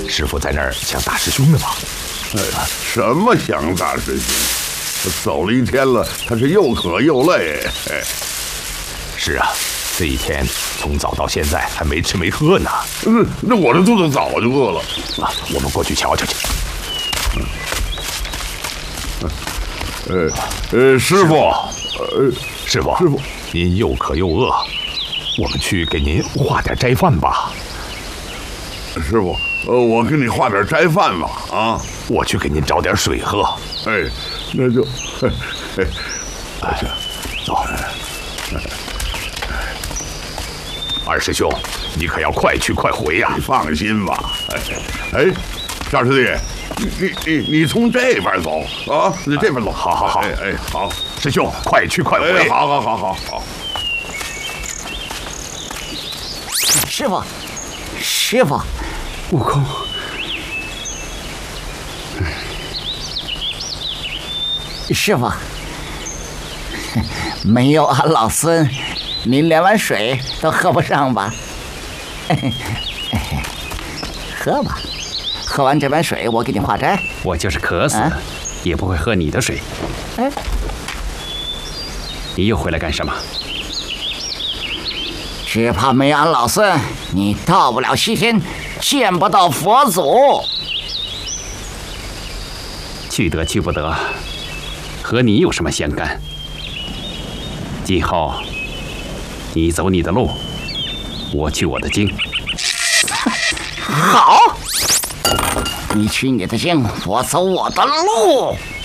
师傅在那儿想大师兄呢吧？ 什么想大师兄？我走了一天了，他是又渴又累。 是啊，这一天从早到现在还没吃没喝呢。 那我的肚子早就饿了。 我们过去瞧瞧去。 师傅， 师傅，您又渴又饿，我们去给您化点斋饭吧。 师傅，我给你化点斋饭吧。啊， 我去给您找点水喝。 那就， 走。二师兄，你可要快去快回呀！ 你放心吧。赵师弟，你从这边走啊，你这边走。 好。 好， 师兄，快去快回。 好。 师傅， 悟空， 师傅，没有俺老孙，您连碗水都喝不上吧？喝吧，喝完这碗水，我给你化斋。 我就是渴死了，也不会喝你的水。你又回来干什么？ 只怕没俺老孙，你到不了西天，见不到佛祖。 去得去不得，和你有什么相干？今后你走你的路，我去我的经。 好，你去你的经，我走我的路。